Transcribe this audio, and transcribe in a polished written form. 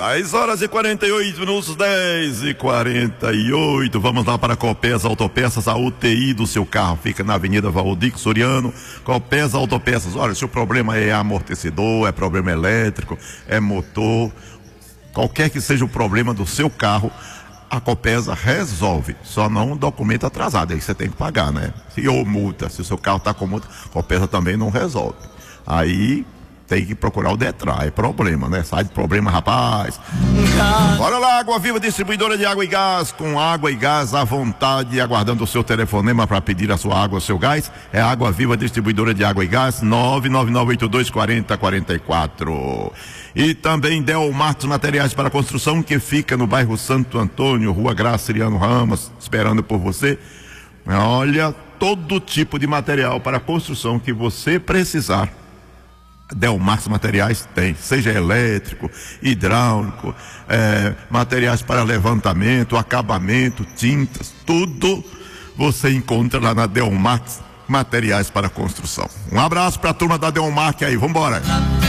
10h48, 10h48. Vamos lá para Copesa Autopeças, a UTI do seu carro. Fica na Avenida Valdir Soriano. Copesa Autopeças. Olha, se o problema é amortecedor, é problema elétrico, é motor, qualquer que seja o problema do seu carro, a Copesa resolve. Só não documento atrasado, aí você tem que pagar, né? Ou multa, se o seu carro está com multa, a Copesa também não resolve. Aí tem que procurar o Detran, é problema, né? Sai de problema, rapaz. Bora lá, Água Viva, distribuidora de água e gás, com água e gás à vontade, aguardando o seu telefonema para pedir a sua água, o seu gás. É Água Viva, distribuidora de água e gás, 999824044. E também Delmarcos Materiais para Construção, que fica no bairro Santo Antônio, Rua Graciliano Ramos, esperando por você. Olha, todo tipo de material para construção que você precisar, Delmarcos Materiais tem, seja elétrico, hidráulico, materiais para levantamento, acabamento, tintas, tudo você encontra lá na Delmarcos Materiais para Construção. Um abraço para a turma da Delmarcos aí, vambora!